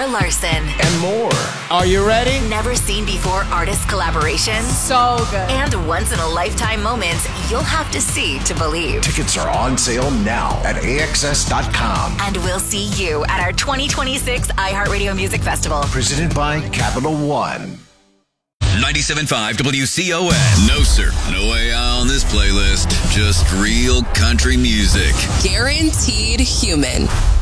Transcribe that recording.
Larson. And more. Are you ready? Never seen before artist collaborations. So good. And once in a lifetime moments you'll have to see to believe. Tickets are on sale now at AXS.com. And we'll see you at our 2026 iHeartRadio Music Festival. Presented by Capital One. 97.5 WCON. No, sir. No AI on this playlist. Just real country music. Guaranteed human.